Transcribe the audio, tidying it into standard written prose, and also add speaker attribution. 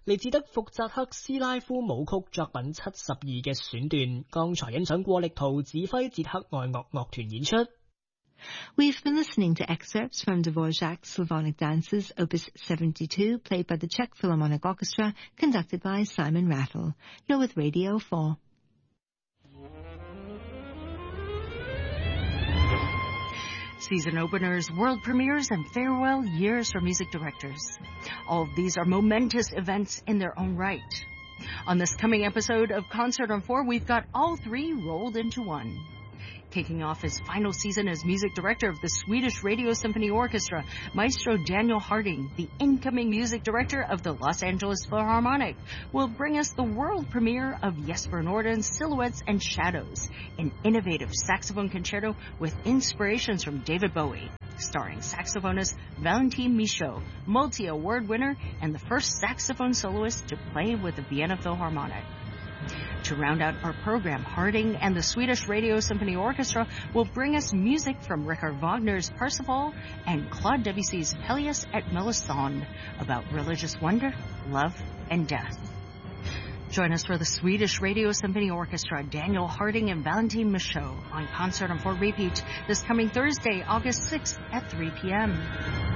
Speaker 1: 嚟自德福扎克斯拉夫舞曲作品72嘅選段，剛才欣賞過力圖指揮捷克愛樂樂團演出。
Speaker 2: We've been listening to excerpts from Dvorak's Slavonic Dances, Opus 72, played by the Czech Philharmonic Orchestra, conducted by Simon Rattle. You're with Radio 4.
Speaker 3: Season openers, world premieres, and farewell years for music directors. All of these are momentous events in their own right. On this coming episode of Concert on 4, we've got all three rolled into one. Kicking off his final season as music director of the Swedish Radio Symphony Orchestra, Maestro Daniel Harding, the incoming music director of the Los Angeles Philharmonic, will bring us the world premiere of Jesper Norden's Silhouettes and Shadows, an innovative saxophone concerto with inspirations from David Bowie, starring saxophonist Valentin Michaud, multi-award winner and the first saxophone soloist to play with the Vienna Philharmonic. To round out our program, Harding and the Swedish Radio Symphony Orchestra will bring us music from Richard Wagner's Parsifal and Claude Debussy's Pelléas et Mélisande about religious wonder, love, and death. Join us for the Swedish Radio Symphony Orchestra, Daniel Harding and Valentin Michaud on Concert on 4 Repeat this coming Thursday, August 6th at 3 p.m.